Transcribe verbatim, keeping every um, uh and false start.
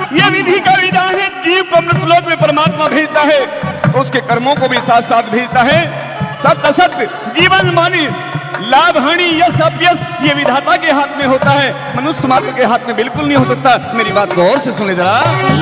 ये विधि का विधान है। जीव को अमृत लोक में परमात्मा भेजता है, उसके कर्मों को भी साथ साथ भेजता है। सत्य असत्य, जीवन मानी, लाभ हानि, यश अपयश, ये विधाता के हाथ में होता है, मनुष्य मात्र के हाथ में बिल्कुल नहीं हो सकता। मेरी बात गौर से सुने जरा।